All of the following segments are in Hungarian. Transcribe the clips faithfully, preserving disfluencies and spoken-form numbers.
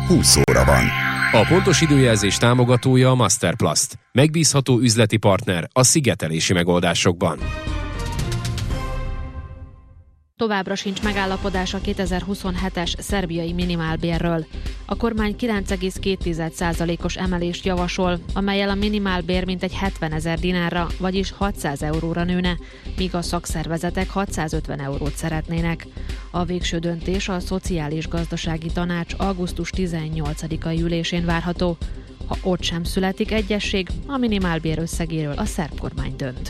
húsz óra van. A pontos időjelzés támogatója a Masterplast. Megbízható üzleti partner a szigetelési megoldásokban. Továbbra sincs megállapodás a kétezer-huszonhetes szerbiai minimálbérről. A kormány kilenc egész két százalékos emelést javasol, amellyel a minimálbér mintegy hetvenezer dinárra, vagyis hatszáz euróra nőne, míg a szakszervezetek hatszázötven eurót szeretnének. A végső döntés a Szociális Gazdasági Tanács augusztus tizennyolcadikai ülésén várható. Ha ott sem születik egyesség, a minimálbér összegéről a szerb kormány dönt.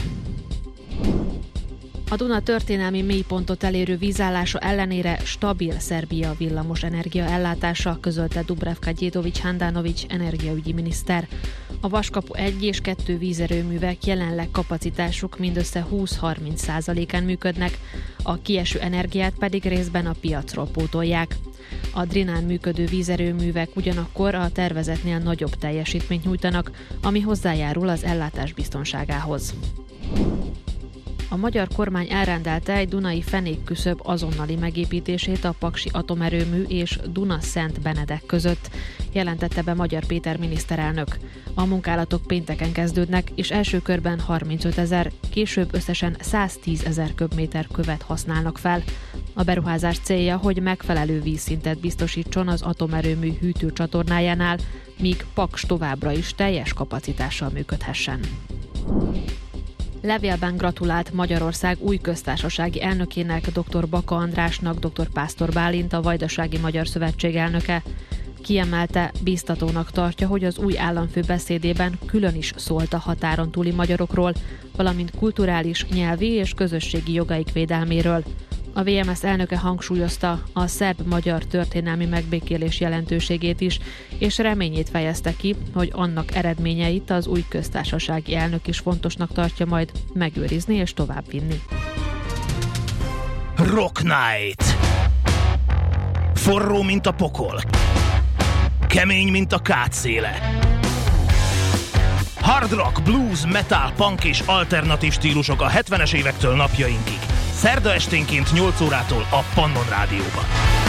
A Duna történelmi mélypontot elérő vízállása ellenére stabil Szerbia villamos energia ellátása, közölte Dubravka Djedović-Handanović energiaügyi miniszter. A Vaskapu egy és kettő vízerőművek jelenleg kapacitásuk mindössze húsz-harminc százalékán működnek, a kieső energiát pedig részben a piacról pótolják. A Drinán működő vízerőművek ugyanakkor a tervezetnél nagyobb teljesítményt nyújtanak, ami hozzájárul az ellátás biztonságához. A magyar kormány elrendelte egy dunai fenékküszöb azonnali megépítését a paksi atomerőmű és Duna-Szent Benedek között, jelentette be Magyar Péter miniszterelnök. A munkálatok pénteken kezdődnek, és első körben harmincötezer, később összesen száztízezer köbméter követ használnak fel. A beruházás célja, hogy megfelelő vízszintet biztosítson az atomerőmű hűtőcsatornájánál, míg Paks továbbra is teljes kapacitással működhessen. Levélben gratulált Magyarország új köztársasági elnökének, dr. Baka Andrásnak, dr. Pásztor Bálint, a Vajdasági Magyar Szövetség elnöke. Kiemelte, bíztatónak tartja, hogy az új államfő beszédében külön is szólt a határon túli magyarokról, valamint kulturális, nyelvi és közösségi jogaik védelméről. A vé em es elnöke hangsúlyozta a szerb-magyar történelmi megbékélés jelentőségét is, és reményét fejezte ki, hogy annak eredményeit az új köztársasági elnök is fontosnak tartja majd megőrizni és továbbvinni. Rock Night. Forró, mint a pokol. Kemény, mint a kátszéle. Hard rock, blues, metal, punk és alternatív stílusok a hetvenes évektől napjainkig. Szerda esténként nyolc órától a Pannon Rádióban.